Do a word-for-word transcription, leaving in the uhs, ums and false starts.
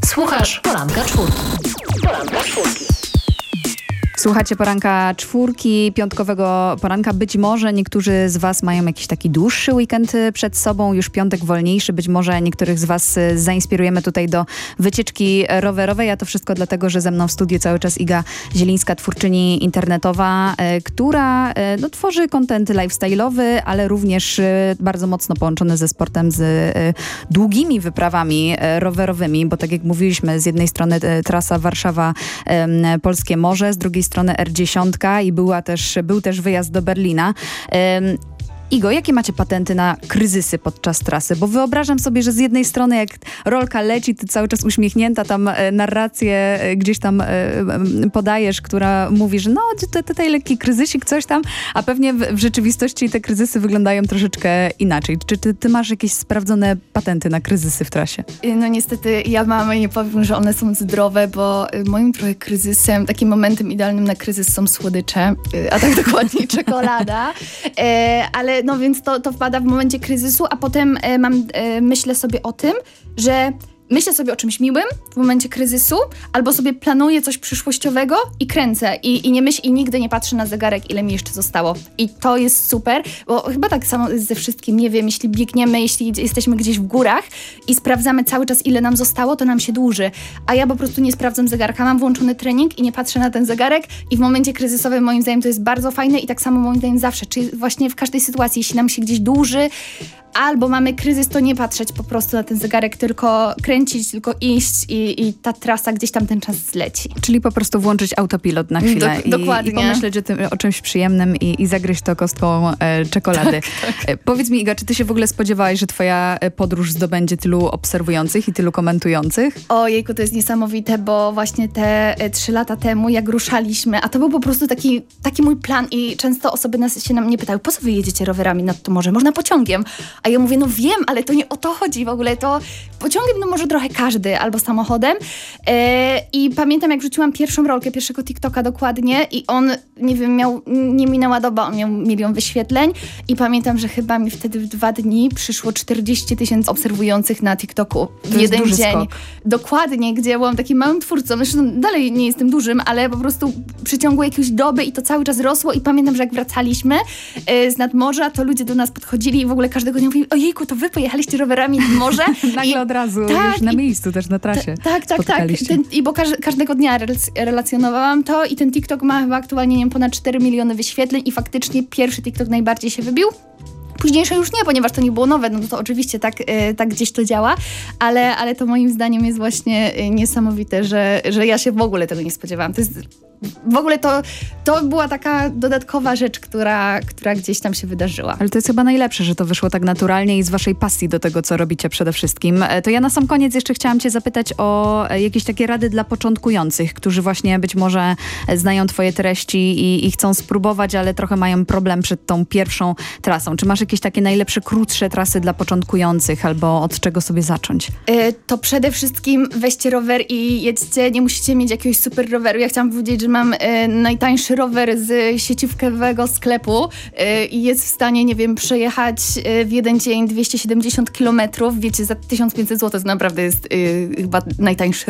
Słuchasz Poranka Czwórki. Poranka Czwórki. Słuchacie Poranka Czwórki, piątkowego poranka. Być może niektórzy z was mają jakiś taki dłuższy weekend przed sobą, już piątek wolniejszy. Być może niektórych z was zainspirujemy tutaj do wycieczki rowerowej, a to wszystko dlatego, że ze mną w studiu cały czas Iga Zielińska, twórczyni internetowa, która no, tworzy content lifestyle'owy, ale również bardzo mocno połączony ze sportem, z długimi wyprawami rowerowymi, bo tak jak mówiliśmy, z jednej strony trasa Warszawa-Polskie Morze, z drugiej strony R dziesięć i była też, był też wyjazd do Berlina. Um, Igo, jakie macie patenty na kryzysy podczas trasy? Bo wyobrażam sobie, że z jednej strony jak rolka leci, ty cały czas uśmiechnięta, tam e, narrację e, gdzieś tam e, e, podajesz, która mówi, że no to, tutaj lekki kryzysik, coś tam, a pewnie w, w rzeczywistości te kryzysy wyglądają troszeczkę inaczej. Czy ty, ty masz jakieś sprawdzone patenty na kryzysy w trasie? No niestety ja mam i nie powiem, że one są zdrowe, bo moim trochę kryzysem, takim momentem idealnym na kryzys są słodycze, a tak dokładnie czekolada, e, ale no więc to, to wpada w momencie kryzysu, a potem e, mam, e, myślę sobie o tym, że myślę sobie o czymś miłym w momencie kryzysu, albo sobie planuję coś przyszłościowego i kręcę. I, i nie myśl, i nigdy nie patrzę na zegarek, ile mi jeszcze zostało. I to jest super, bo chyba tak samo ze wszystkim, nie wiem, jeśli biegniemy, jeśli jesteśmy gdzieś w górach i sprawdzamy cały czas, ile nam zostało, to nam się dłuży. A ja po prostu nie sprawdzam zegarka, mam włączony trening i nie patrzę na ten zegarek i w momencie kryzysowym moim zdaniem to jest bardzo fajne i tak samo moim zdaniem zawsze, czyli właśnie w każdej sytuacji, jeśli nam się gdzieś dłuży, albo mamy kryzys, to nie patrzeć po prostu na ten zegarek, tylko kręcić, tylko iść i, i ta trasa gdzieś tam ten czas zleci. Czyli po prostu włączyć autopilot na chwilę Do, i, dokładnie. i pomyśleć o, tym, o czymś przyjemnym i, i zagryźć to kostką e, czekolady. Tak, tak. E, powiedz mi, Iga, czy ty się w ogóle spodziewałaś, że twoja podróż zdobędzie tylu obserwujących i tylu komentujących? Ojejku, to jest niesamowite, bo właśnie te e, trzy lata temu, jak ruszaliśmy, a to był po prostu taki, taki mój plan i często osoby nas się na mnie pytały, po co wy jedziecie rowerami nad to morze? Można pociągiem. A ja mówię, no wiem, ale to nie o to chodzi w ogóle, to pociągiem no może trochę każdy, albo samochodem. E, I pamiętam, jak wrzuciłam pierwszą rolkę, pierwszego TikToka dokładnie i on, nie wiem, miał, nie minęła doba, on miał milion wyświetleń i pamiętam, że chyba mi wtedy w dwa dni przyszło czterdzieści tysięcy obserwujących na TikToku w to jeden jest duży dzień. skok. Dokładnie, gdzie byłam takim małym twórcą, zresztą dalej nie jestem dużym, ale po prostu w przeciągu jakiejś doby i to cały czas rosło i pamiętam, że jak wracaliśmy e, z nadmorza, to ludzie do nas podchodzili i w ogóle każdego dnia mówili, ojejku, to wy pojechaliście rowerami nad morze. Nagle I, od razu, tak, już na i, miejscu, też na trasie. T- tak, tak, tak. Ten, I bo każ- każdego dnia relac- relacjonowałam to i ten TikTok ma chyba aktualnie, nie wiem, ponad cztery miliony wyświetleń i faktycznie pierwszy TikTok najbardziej się wybił. Późniejsze już nie, ponieważ to nie było nowe, no to oczywiście tak, e, tak gdzieś to działa, ale, ale to moim zdaniem jest właśnie e, niesamowite, że, że ja się w ogóle tego nie spodziewałam. To jest w ogóle to, to była taka dodatkowa rzecz, która, która gdzieś tam się wydarzyła. Ale to jest chyba najlepsze, że to wyszło tak naturalnie i z waszej pasji do tego, co robicie przede wszystkim. To ja na sam koniec jeszcze chciałam cię zapytać o jakieś takie rady dla początkujących, którzy właśnie być może znają twoje treści i, i chcą spróbować, ale trochę mają problem przed tą pierwszą trasą. Czy masz jakieś takie najlepsze, krótsze trasy dla początkujących albo od czego sobie zacząć? Yy, to przede wszystkim weźcie rower i jedźcie, nie musicie mieć jakiegoś super roweru. Ja chciałam powiedzieć, że mam y, najtańszy rower z sieciówkowego sklepu y, i jest w stanie, nie wiem, przejechać y, w jeden dzień dwieście siedemdziesiąt kilometrów. Wiecie, za tysiąc pięćset złotych to naprawdę jest y, chyba najtańszy